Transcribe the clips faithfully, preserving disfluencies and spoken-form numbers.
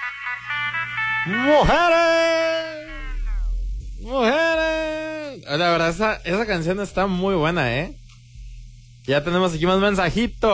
¡Mujeres! ¡Mujeres! La verdad, esa, esa canción está muy buena, ¿eh? Ya tenemos aquí más mensajitos.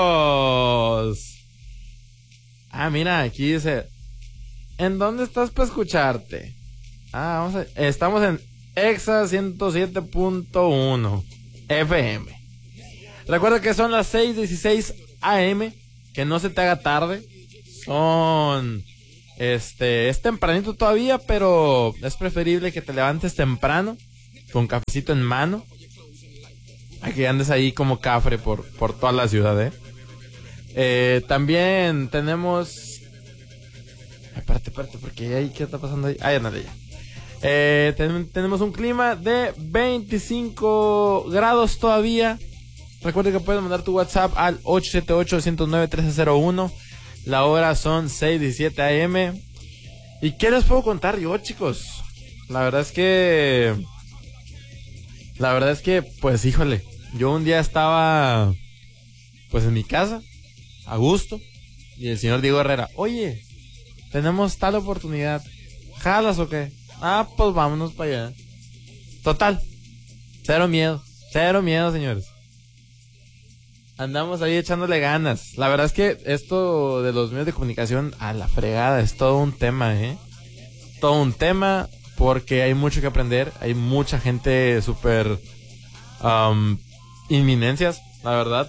Ah, mira, aquí dice: ¿en dónde estás para escucharte? Ah, vamos a... Estamos en Exa ciento siete punto uno F M. Recuerda que son las seis dieciséis A M. Que no se te haga tarde. Son... Este... Es tempranito todavía, pero es preferible que te levantes temprano, con cafecito en mano, a que andes ahí como cafre por, por toda la ciudad, ¿eh? Eh, también tenemos... Espérate, espérate, porque ahí, ¿qué está pasando ahí? Ah, ya no, ya. Eh, ten, tenemos un clima de veinticinco grados todavía. Recuerda que puedes mandar tu WhatsApp al ocho siete ocho, uno cero nueve, uno tres cero uno. La hora son seis diecisiete A M. ¿Y qué les puedo contar yo, chicos? La verdad es que... La verdad es que, pues, híjole, yo un día estaba, pues, en mi casa, a gusto, y el señor Diego Herrera: oye, tenemos tal oportunidad, ¿jalas o qué? Ah, pues vámonos para allá. Total, cero miedo, cero miedo, señores. Andamos ahí echándole ganas. La verdad es que esto de los medios de comunicación, a la fregada, es todo un tema, ¿eh? Todo un tema, porque hay mucho que aprender, hay mucha gente súper um, inminencias, la verdad.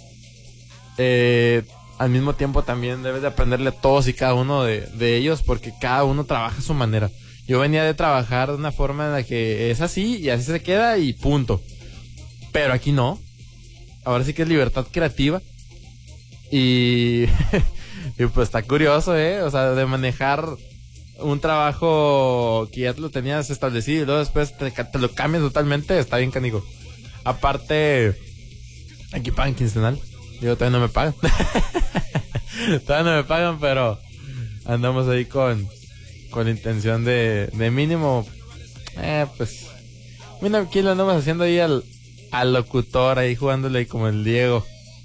Eh, al mismo tiempo también debes de aprenderle a todos y cada uno de, de ellos, porque cada uno trabaja a su manera. Yo venía de trabajar de una forma en la que es así y así se queda y punto. Pero aquí no. Ahora sí que es libertad creativa. Y, y pues está curioso, ¿eh? O sea, de manejar un trabajo que ya te lo tenías establecido y luego después te, te lo cambias totalmente, está bien canijo. Aparte, aquí pagan quincenal. Digo, todavía no me pagan. Todavía no me pagan, pero andamos ahí con, con la intención de, de mínimo, eh, pues, mira, aquí lo andamos haciendo ahí al, al locutor, ahí jugándole como el Diego.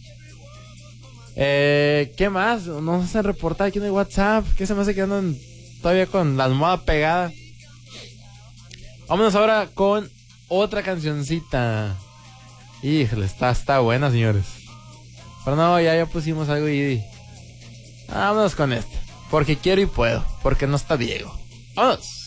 Eh, ¿qué más? No se reporta aquí en el WhatsApp. ¿Qué se me hace que andan todavía con la almohada pegada? Vámonos ahora con otra cancioncita. Híjole, está, está buena, señores. Pero no, ya, ya pusimos algo y... Vámonos con esta. Porque quiero y puedo. Porque no está Diego. ¡Vámonos!